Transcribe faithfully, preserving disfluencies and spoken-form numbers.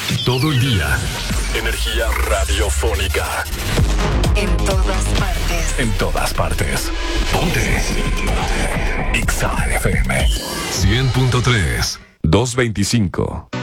Todo el día. Energía radiofónica. En todas partes. En todas partes. Ponte. Ponte. X A F M. cien punto tres. doscientos veinticinco.